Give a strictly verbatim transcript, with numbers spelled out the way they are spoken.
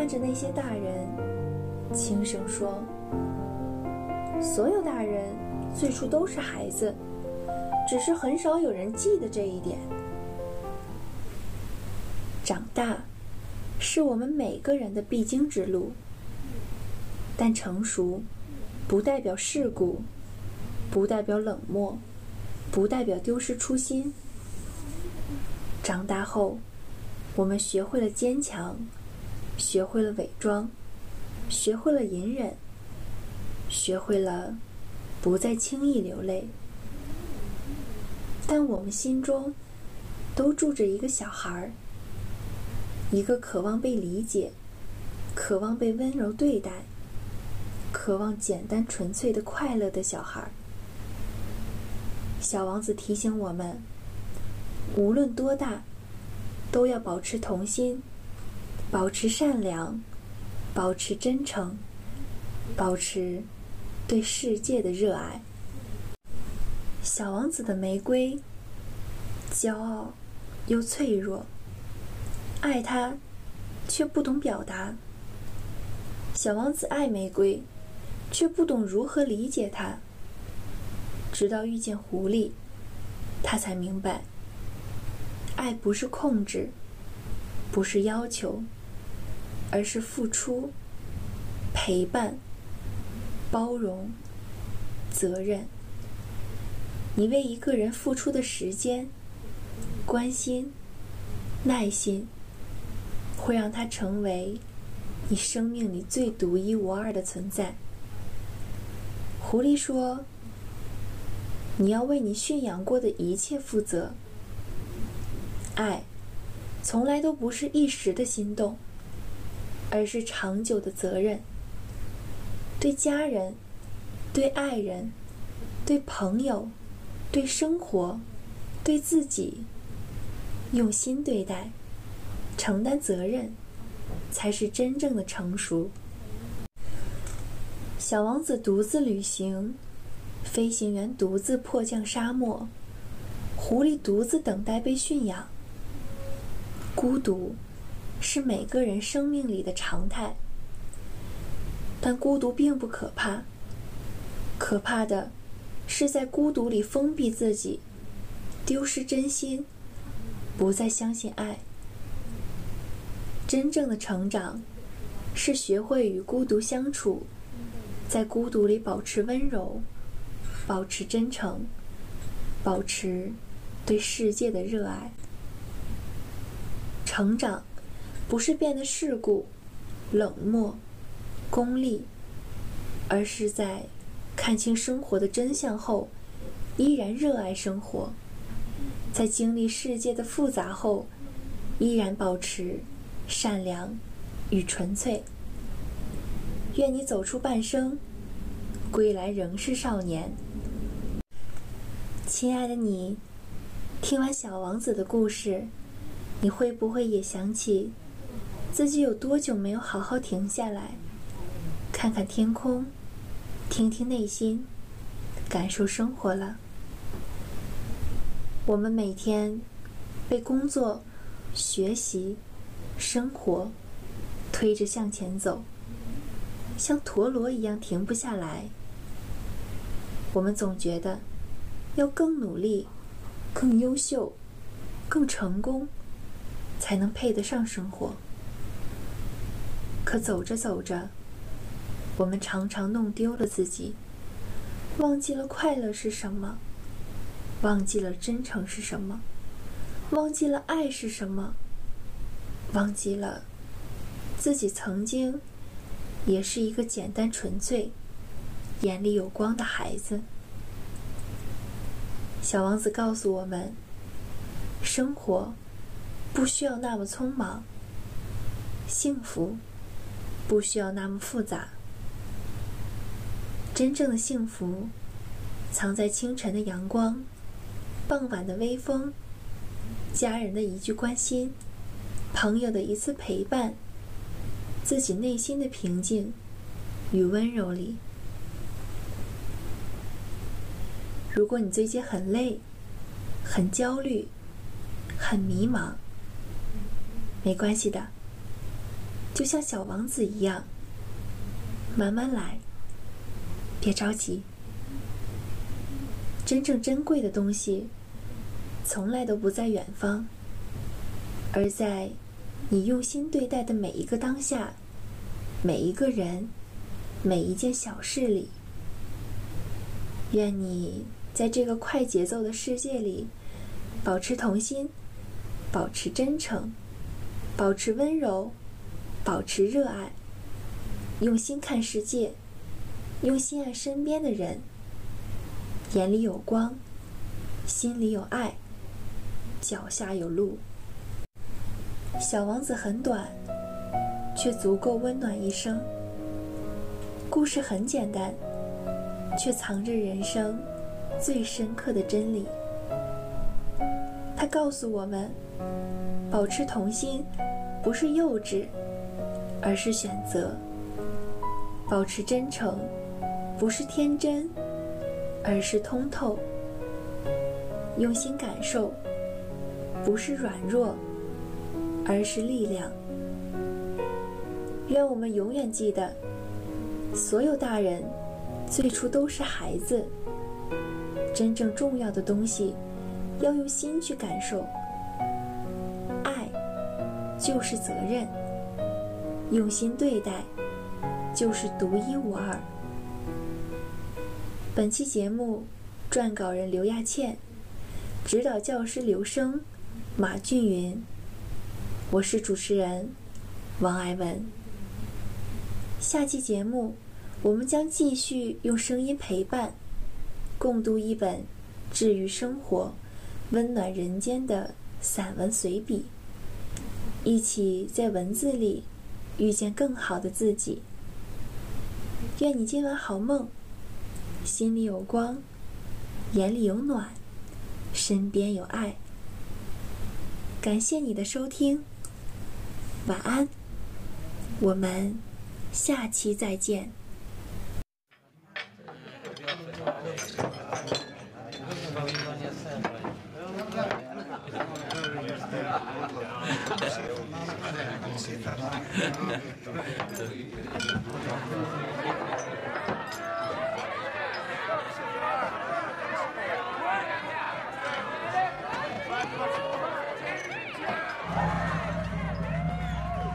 看着那些大人，轻声说：“所有大人最初都是孩子，只是很少有人记得这一点。长大是我们每个人的必经之路，但成熟不代表世故，不代表冷漠，不代表丢失初心。长大后，我们学会了坚强，学会了伪装，学会了隐忍，学会了不再轻易流泪。但我们心中都住着一个小孩，一个渴望被理解，渴望被温柔对待，渴望简单纯粹的快乐的小孩。小王子提醒我们，无论多大，都要保持童心，保持善良，保持真诚，保持对世界的热爱。小王子的玫瑰，骄傲又脆弱，爱他却不懂表达。小王子爱玫瑰，却不懂如何理解它。直到遇见狐狸，他才明白，爱不是控制，不是要求，而是付出、陪伴、包容、责任。你为一个人付出的时间、关心、耐心，会让他成为你生命里最独一无二的存在。狐狸说，你要为你驯养过的一切负责。爱从来都不是一时的心动，而是长久的责任。对家人，对爱人，对朋友，对生活，对自己，用心对待，承担责任，才是真正的成熟。小王子独自旅行，飞行员独自迫降沙漠，狐狸独自等待被驯养。孤独是每个人生命里的常态，但孤独并不可怕，可怕的是在孤独里封闭自己，丢失真心，不再相信爱。真正的成长是学会与孤独相处，在孤独里保持温柔，保持真诚，保持对世界的热爱。成长不是变得世故、冷漠、功利，而是在看清生活的真相后，依然热爱生活；在经历世界的复杂后，依然保持善良与纯粹。愿你走出半生，归来仍是少年。亲爱的你，听完小王子的故事，你会不会也想起自己有多久没有好好停下来，看看天空，听听内心，感受生活了？我们每天被工作、学习、生活推着向前走，像陀螺一样停不下来。我们总觉得要更努力、更优秀、更成功，才能配得上生活。可走着走着，我们常常弄丢了自己，忘记了快乐是什么，忘记了真诚是什么，忘记了爱是什么，忘记了自己曾经也是一个简单纯粹、眼里有光的孩子。小王子告诉我们，生活不需要那么匆忙，幸福不需要那么复杂。真正的幸福藏在清晨的阳光，傍晚的微风，家人的一句关心，朋友的一次陪伴，自己内心的平静与温柔里。如果你最近很累，很焦虑，很迷茫，没关系的， 就像小王子一样，慢慢来，别着急。真正珍贵的东西，从来都不在远方，而在你用心对待的每一个当下，每一个人，每一件小事里。愿你在这个快节奏的世界里，保持童心，保持真诚，保持温柔，保持热爱，用心看世界，用心爱身边的人，眼里有光，心里有爱，脚下有路。小王子很短，却足够温暖一生。故事很简单，却藏着人生最深刻的真理。它告诉我们，保持童心不是幼稚，而是选择；保持真诚不是天真，而是通透；用心感受不是软弱，而是力量。愿我们永远记得，所有大人最初都是孩子，真正重要的东西要用心去感受。爱就是责任，用心对待就是独一无二。本期节目撰稿人刘亚倩，指导教师刘生、马俊云，我是主持人王爱文。下期节目我们将继续用声音陪伴，共读一本治愈生活、温暖人间的散文随笔，一起在文字里遇见更好的自己。愿你今晚好梦，心里有光，眼里有暖，身边有爱。感谢你的收听，晚安，我们下期再见。 Gracias.